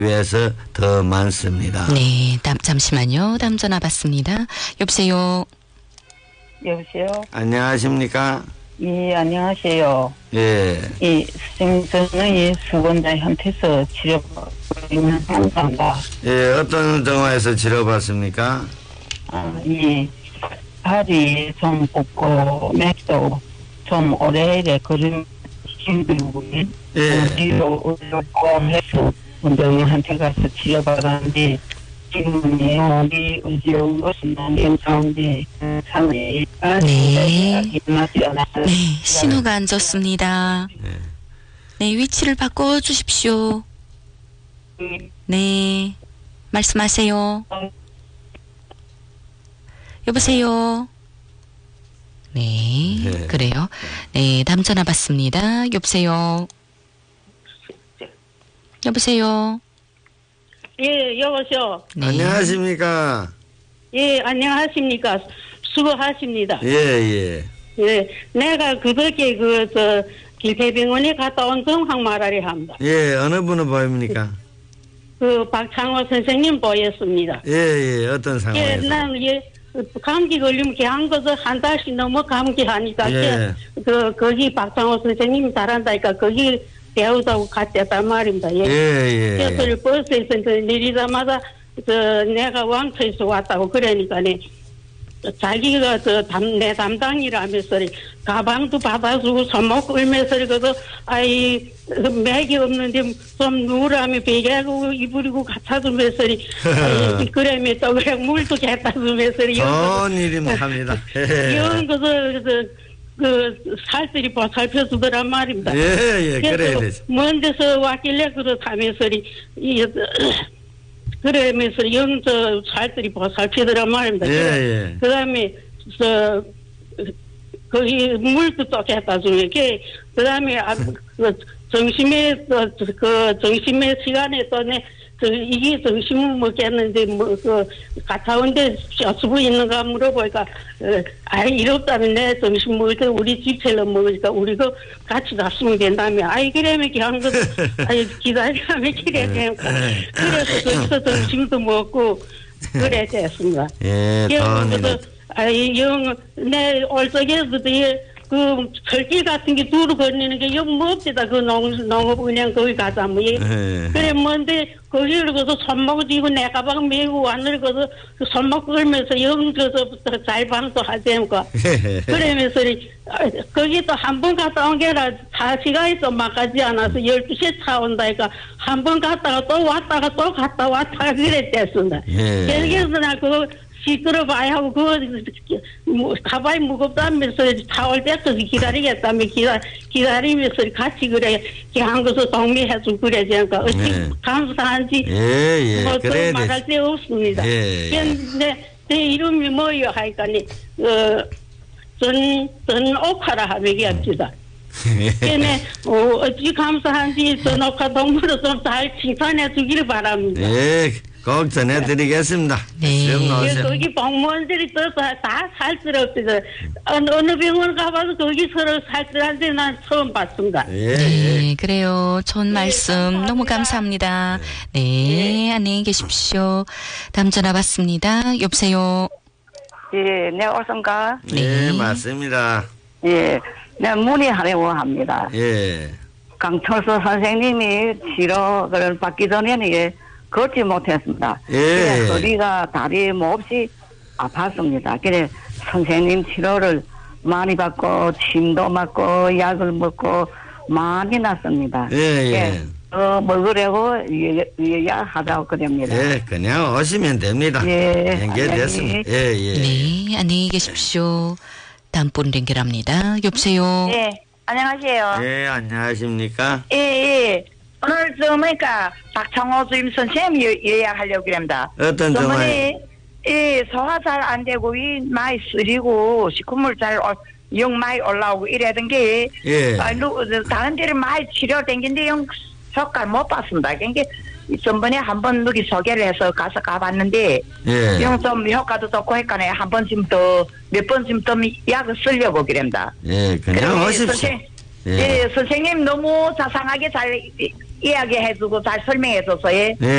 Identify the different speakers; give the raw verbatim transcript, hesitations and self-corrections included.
Speaker 1: 위해서 더 많습니다.
Speaker 2: 네, 다음, 잠시만요. 다음 전화 받습니다. 여보세요.
Speaker 3: 여보세요.
Speaker 1: 안녕하십니까?
Speaker 3: 예, 안녕하세요.
Speaker 1: 예.
Speaker 3: 예, 선생님, 저는 이 수건자한테서 치료받고 있는 환자입니다.
Speaker 1: 예, 어떤 정화에서 치료받습니까?
Speaker 3: 아, 예. 발이 좀 붓고, 맥도 좀 오래오래 걸음 힘들고,
Speaker 1: 예.
Speaker 3: 뒤로 올라고 해서 운동한테 가서 치료받았는데, 지금은 우리 의지용 것은 너무 괜찮은데, 상에
Speaker 2: 네.
Speaker 3: 맞지 않았어요.
Speaker 2: 네, 신호가 안 좋습니다. 네, 위치를 바꿔주십시오. 네, 말씀하세요. 여보세요. 네,
Speaker 1: 네.
Speaker 2: 그래요. 네, 다음 전화 받습니다. 여보세요. 여보세요.
Speaker 4: 예, 여보세요.
Speaker 2: 네.
Speaker 1: 안녕하십니까?
Speaker 4: 예, 안녕하십니까. 수고하십니다.
Speaker 1: 예, 예.
Speaker 4: 예, 내가 그저께 그, 저, 길태병원에 갔다 온 정황 말하려 합니다.
Speaker 1: 예, 어느 분을 보입니까?
Speaker 4: 그, 박창호 선생님 보였습니다.
Speaker 1: 예, 예, 어떤
Speaker 4: 예,
Speaker 1: 상황에서?
Speaker 4: 난, 예, 감기 걸리면 걔한 거서 한 달씩 넘어 감기하니까,
Speaker 1: 예.
Speaker 4: 그, 거기 박창호 선생님이 잘한다니까, 거기 배우자고 같이 했단 말입니다. 예.
Speaker 1: 예, 예.
Speaker 4: 그래서 버스에서 내리자마자, 저, 내가 왕초에서 왔다고 그러니까네. 자기가 저 담, 내 담당이라면서 가방도 받아주고 손목 끌면서 그래서 아이 맥이 없는데 좀 누우라며 베개하고 이불이고 갖다주면서 그러면 또 그래 물도 갖다주면서
Speaker 1: 좋은 일입니다.
Speaker 4: 이런 것을 그, 그 살들이 보살펴주더란 말입니다.
Speaker 1: 예, 예, 그래야 되죠.
Speaker 4: 먼 데서 왔길래 그렇다면서 이 그러면서 영저 살들이 보살피더란 말입니다.
Speaker 1: 예, 예.
Speaker 4: 그 다음에, 저, 거기 물도 또 갖다 주면, 그 다음에, 아, 그, 점심에, 또, 그, 점심에 시간에 또 내, 그, 이게 점심을 먹겠는데, 뭐, 그, 갔다 온데, 수부 있는가 물어보니까, 어, 아이, 이렇다면 내 점심 먹을 때 우리 집처럼 먹으니까, 우리 그 같이 갔으면 된다며, 아이, 그러면 그냥 그, 아이, 기다리라면 그래, 그냥. 그래서 거기서 점심도 먹고, 그래, 됐습니다.
Speaker 1: 예, 좋은 일.
Speaker 4: 아이, 영, 내, 올적에, 그, 그, 철길 같은 게 두루 건너는 게, 영, 뭐, 없지다, 그 농, 농업 그냥 거기 가자, 뭐, 예.
Speaker 1: 예.
Speaker 4: 그래, 뭔데, 거기를 가서 손목 쥐고 내 가방 메고 왔는 거서 그 손목 끌면서 영, 그서부터 잘 방송하자니까. 그러면서, 거기 또 한 번 갔다 온 게라 차 시간이 또 막가지 않아서 열두 시에 차 온다니까 한 번 갔다가 또 왔다가 또 갔다 왔다가 그랬댔습니다.
Speaker 1: 예.
Speaker 4: 그래서 나 그거 시끄러 봐야 하고, 그거, 뭐, 가방이 무겁다면서 차올 때까지 기다리겠다며 기다, 기다리면서 같이 그래, 한 것을 동미해주고 그러지 않을까. 어찌
Speaker 1: 네.
Speaker 4: 감사한지,
Speaker 1: 예, 예.
Speaker 4: 뭐,
Speaker 1: 그래야
Speaker 4: 또 말할 데 없습니다.
Speaker 1: 예, 예.
Speaker 4: 내, 내 이름이 뭐요? 하니까니, 어, 전, 전옥화라 하면이었지다. 그네 어, 어찌 감사한지 전옥화 동물을 좀 잘 칭찬해 주기를 바랍니다.
Speaker 1: 예, 꼭 전해드리겠습니다.
Speaker 2: 네.
Speaker 1: 좀
Speaker 4: 예,
Speaker 1: 나오세요.
Speaker 4: 거기 공무원들이 또다 살뜰없어서 어느, 어느 병원 가봐도 거기 서로 살뜰한데 난 처음 봤습니다.
Speaker 1: 예, 예.
Speaker 2: 네, 그래요. 좋은 말씀
Speaker 4: 감사합니다.
Speaker 2: 너무 감사합니다. 네, 안녕히 계십시오. 다음 전화 받습니다. 여보세요.
Speaker 3: 예, 내 어선가?
Speaker 1: 예, 맞습니다.
Speaker 3: 예, 내 문의하려고 합니다.
Speaker 1: 예.
Speaker 3: 강철수 선생님이 치료를 받기 전에는 이게 걷지 못했습니다.
Speaker 1: 예.
Speaker 3: 그래, 허리가 다리 몹시 아팠습니다. 그래 선생님 치료를 많이 받고 침도 맞고 약을 먹고 많이 났습니다.
Speaker 1: 예, 예.
Speaker 3: 어, 먹으려고 예약하자고 그럽니다.
Speaker 1: 예, 그냥 오시면 됩니다.
Speaker 3: 예,
Speaker 1: 연결됐습니다. 예, 예.
Speaker 2: 네, 안녕히 계십시오. 다음 분 연결합니다. 여보세요.
Speaker 5: 예, 안녕하세요.
Speaker 1: 예, 안녕하십니까?
Speaker 5: 예, 예. 오늘 저 뭐니까 박창호 주임 선생님 예- 예약하려고 합니다.
Speaker 1: 어떤 정말
Speaker 5: 저번에 예, 소화 잘 안 되고 위 많이 쓰리고 식후물 잘영 많이 올라오고 이래던 게
Speaker 1: 예.
Speaker 5: 아, 누, 다른 데를 많이 치료 댕긴데 영 효과 못 봤습니다. 그러니까 전번에 한번 누기 소개를 해서 가서 가봤는데
Speaker 1: 예.
Speaker 5: 영 좀 효과도 좋고 했거네. 한 번쯤 더 몇 번쯤 더 약을 쓰려고 그럽니다.
Speaker 1: 예, 그냥
Speaker 5: 그러면
Speaker 1: 오십시오.
Speaker 5: 선생,
Speaker 1: 예.
Speaker 5: 예, 선생님 너무 자상하게 잘 이야기해주고 잘 설명해줘서 예.
Speaker 1: 네.